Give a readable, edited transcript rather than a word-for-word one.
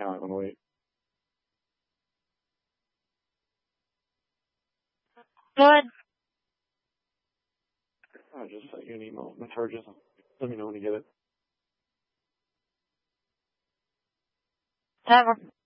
account. I'm going to wait. Good. I just sent you an email. The charges. Let me know when you get it. Never.